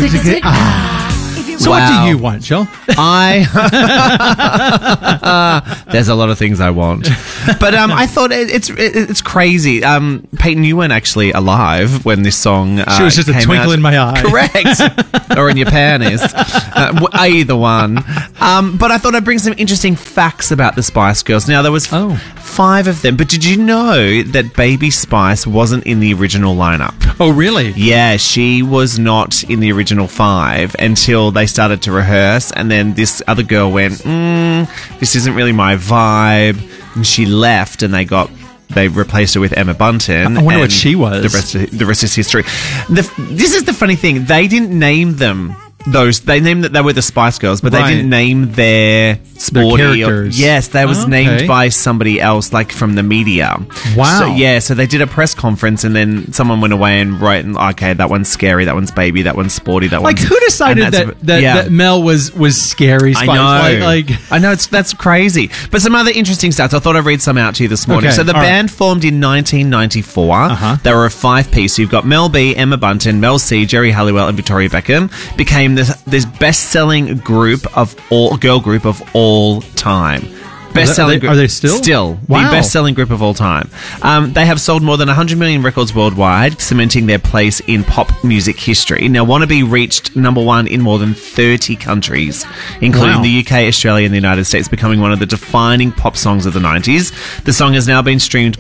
So what do you want, Joel? There's a lot of things I want, but I thought it's crazy. Peyton, you weren't actually alive when this song. She was just a twinkle in my eye, correct, or in your panties, either one. But I thought I'd bring some interesting facts about the Spice Girls. Now there was 5 of them, but did you know that Baby Spice wasn't in the original lineup? Oh, really? Yeah, she was not in the original 5 until they started to rehearse, and then this other girl went, this isn't really my vibe, and she left, and they replaced her with Emma Bunton. I wonder what she was. The rest is history. This is the funny thing. They didn't name them. They named that they were the Spice Girls, but they didn't name their sporty characters. Yes, they was named by somebody else, like from the media. Wow. So they did a press conference, and then someone went away and wrote, okay, that one's scary, that one's baby, that one's sporty, that one's... Like, who decided that Mel was scary Spice? I know. I know, that's crazy. But some other interesting stats. I thought I'd read some out to you this morning. Okay, so the band formed in 1994. They were a 5-piece. So you've got Mel B, Emma Bunton, Mel C, Jerry Halliwell, and Victoria Beckham. Became this best-selling girl group of all time. Best-selling group. Are they still? Still. Wow. The best-selling group of all time. They have sold more than 100 million records worldwide, cementing their place in pop music history. Now, Wannabe reached number 1 in more than 30 countries, including the UK, Australia, and the United States, becoming one of the defining pop songs of the 90s. The song has now been streamed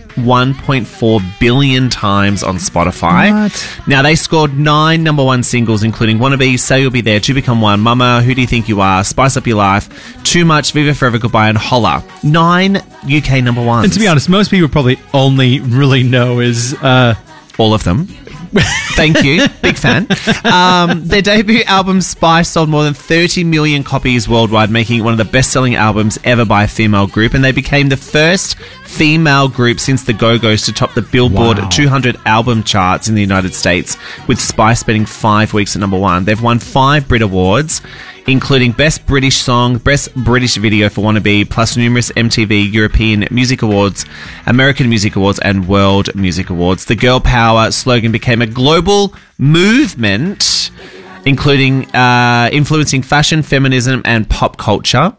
1.4 billion times on Spotify. What? Now, they scored 9 number 1 singles, including Wannabe, Say You'll Be There, To Become One, Mama, Who Do You Think You Are, Spice Up Your Life, Too Much, Viva Forever Goodbye, and Holla. 9 UK number 1s. And to be honest, most people probably only really know is... all of them. Thank you. Big fan. Their debut album, Spice, sold more than 30 million copies worldwide, making it one of the best-selling albums ever by a female group, and they became the first female group since the Go-Go's to top the Billboard 200 album charts in the United States, with Spice spending 5 weeks at number 1. They've won 5 Brit Awards, including Best British Song, Best British Video for Wannabe, plus numerous MTV European Music Awards, American Music Awards, and World Music Awards. The Girl Power slogan became a global movement, including influencing fashion, feminism, and pop culture.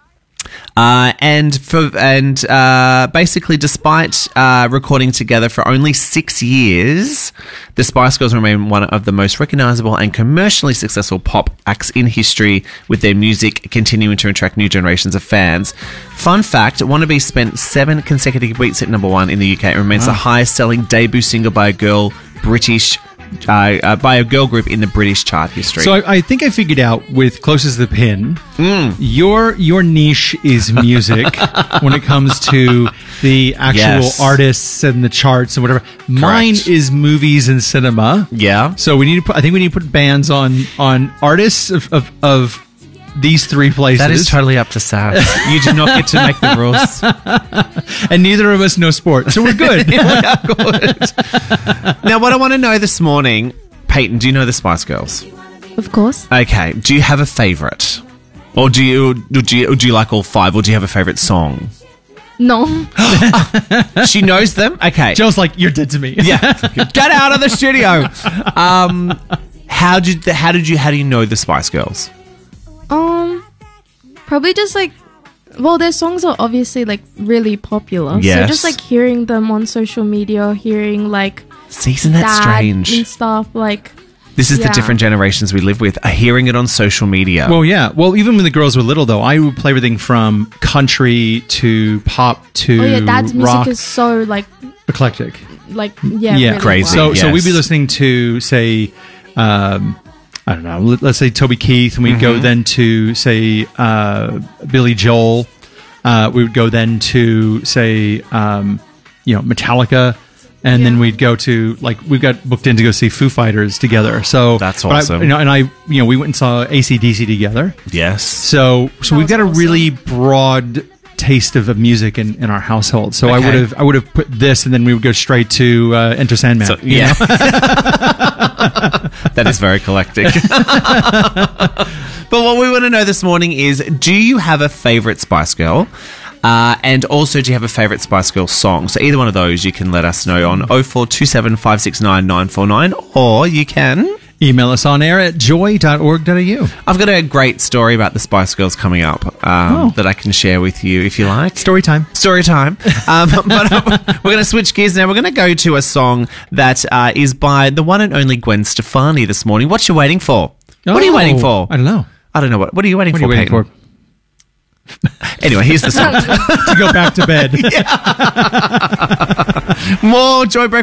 Basically, despite recording together for only 6 years, the Spice Girls remain one of the most recognisable and commercially successful pop acts in history, with their music continuing to attract new generations of fans. Fun fact, Wannabe spent 7 consecutive weeks at number 1 in the UK and remains the highest-selling debut single by a girl group in the British chart history. So I think I figured out with Closest to the Pin, your niche is music when it comes to the actual artists and the charts and whatever. Mine is movies and cinema. Yeah. So we need to put bands on artists of these 3 places. That is totally up to Sav. You do not get to make the rules. And neither of us know sport, so we're good. We are good. Now, what I want to know this morning, Peyton, do you know the Spice Girls? Of course. Okay. Do you have a favourite? Or do you like all 5? Or do you have a favourite song? No. She knows them? Okay. Joe's like, you're dead to me. Yeah. Get out of the studio. How do you know the Spice Girls? Probably just like, well, their songs are obviously like really popular. Yes. So just like hearing them on social media, hearing like Isn't that strange? and stuff like. This is the different generations we live with, are hearing it on social media. Well, yeah. Well, even when the girls were little, though, I would play everything from country to pop to Dad's rock. music is so like eclectic. Like really crazy. wild. So we'd be listening to, say, I don't know, let's say Toby Keith, and we'd go then to, say, Billy Joel. We would go then to, say, Metallica. And then we'd go to, like, we got booked in to go see Foo Fighters together. So that's awesome. We went and saw AC/DC together. Yes. So we've got a really broad taste of music in our household. So Okay. I would have put this, and then we would go straight to Enter Sandman. So, yeah. That is very eclectic. But what we want to know this morning is, do you have a favourite Spice Girl? And also, do you have a favourite Spice Girls song? So either one of those you can let us know on 0427 569 949, or you can Email us on air at joy.org.au. I've got a great story about the Spice Girls coming up that I can share with you if you like. Story time. Story time. But we're going to switch gears now. We're going to go to a song that is by the one and only Gwen Stefani this morning. What you waiting for? What are you waiting for? I don't know. I don't know. What are you waiting What for, are you waiting Peyton? for? Anyway, here's the song. To go back to bed. More Joy Breakfast